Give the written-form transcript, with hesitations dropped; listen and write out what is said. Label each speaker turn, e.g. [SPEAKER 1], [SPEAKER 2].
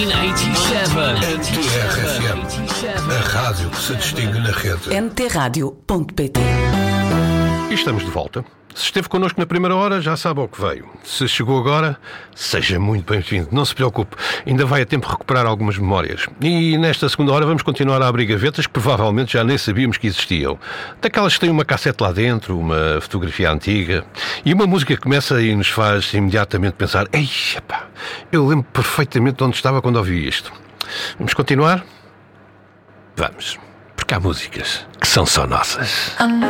[SPEAKER 1] NTRFM, a rádio que se distingue na rede.
[SPEAKER 2] ntradio.pt.
[SPEAKER 3] E estamos de volta. Se esteve connosco na primeira hora, já sabe ao que veio. Se chegou agora, seja muito bem-vindo. Não se preocupe, ainda vai a tempo de recuperar algumas memórias. E nesta segunda hora vamos continuar a abrir gavetas que provavelmente já nem sabíamos que existiam. Daquelas que têm uma cassete lá dentro, uma fotografia antiga, e uma música que começa e nos faz imediatamente pensar: ei, epá, eu lembro perfeitamente de onde estava quando ouvi isto. Vamos continuar? Vamos, porque há músicas que são só nossas.